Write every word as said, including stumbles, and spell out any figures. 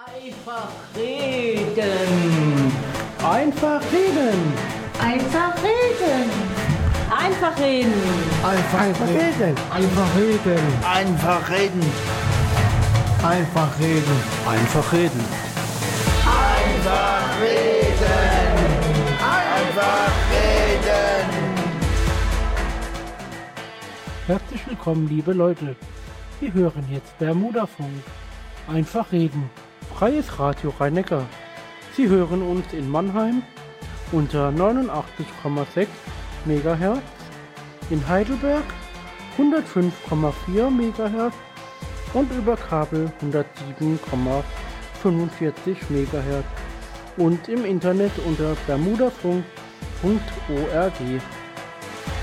Einfach reden. Einfach reden. Einfach reden. Einfach reden. Einfach reden. Einfach reden. Einfach reden. Einfach reden. Einfach reden. Einfach reden. Einfach reden. Herzlich willkommen, liebe Leute. Wir hören jetzt Bermudafunk. Einfach reden. Freies Radio Rhein-Neckar. Sie hören uns in Mannheim unter neunundachtzig Komma sechs Megahertz, in Heidelberg hundertfünf Komma vier Megahertz und über Kabel hundertsieben Komma fünfundvierzig Megahertz und im Internet unter bermudafunk punkt org.